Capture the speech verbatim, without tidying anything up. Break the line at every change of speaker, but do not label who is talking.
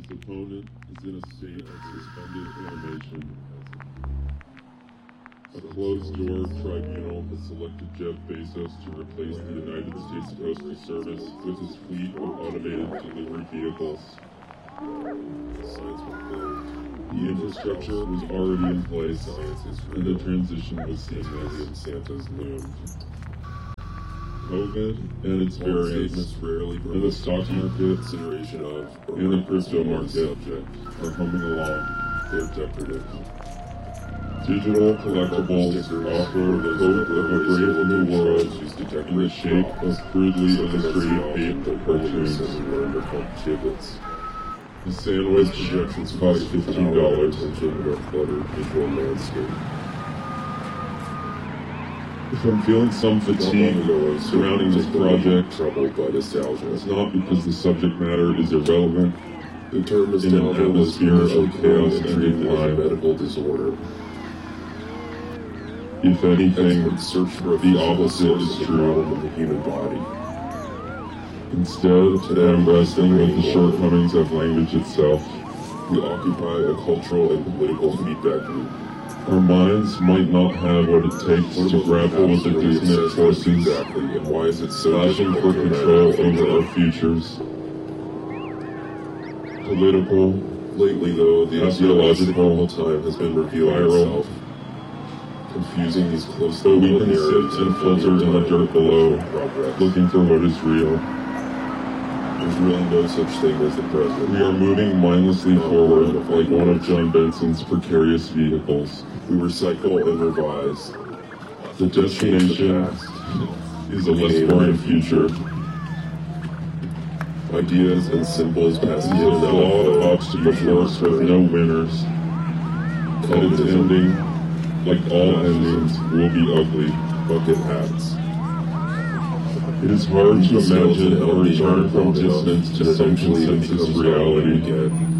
Its opponent is in a state of suspended animation. A closed-door tribunal has selected Jeff Bezos to replace the United States Postal Service with his fleet of automated delivery vehicles.
Science will build.
The infrastructure was already in place, and the transition was seamless.
Santa's loomed.
COVID and its variants,
rarely
and the stock market,
consideration of
and the crypto market
subject.
are coming along.
They're decorative.
Digital collectibles offer the hope of a brave new world in the shape of crudely illustrated paper cartoons.
Giblets.
The sandwich
Projections
cost fifteen dollars.
Butter visual landscape.
If I'm feeling some fatigue surrounding this project,
Troubled by nostalgia.
it's not because the subject matter is irrelevant.
The term
In an
nostalgia was
atmosphere of
initially
chaos
coined
and
treated as a
decline.
medical disorder.
If anything,
Experts search for a
the opposite is true.
in the human body.
Instead, today I'm wrestling with the shortcomings of language itself.
We occupy a cultural and political feedback loop.
Our minds might not have what it takes to grapple with the dissonant forces
Exactly, and why is it so
clashing for
difficult
control
to
over our
imagine?
futures. Political,
Lately, though, the
ideological,
ideological time has been revealing
viral,
itself, confusing these close
so we can sift and filter in the dirt below,
progress.
looking for what is real.
There's really no such thing as the present.
We are moving mindlessly forward like one of John Benson's precarious vehicles.
We recycle and revise.
The destination is a less boring future.
Ideas and symbols pass
It's
in
a
and out
flawed
of
obstacle course with no winners. And its ending, like all endings, will be ugly.
bucket hats.
It is hard to imagine a return from distance to some consensus reality.
Again.